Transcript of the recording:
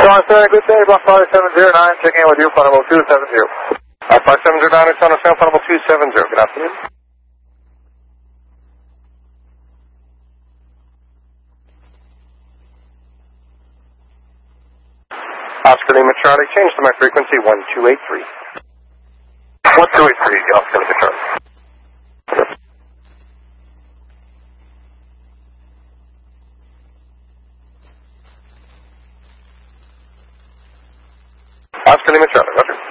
good day, Block 5709, checking in with you, Flight level 270. 5709 is on a Flight level 270, good afternoon. Oscar Lima Charlie, change to my frequency 1283. 1283, Oscar Lima Charlie. Oscar Lima Charlie, roger.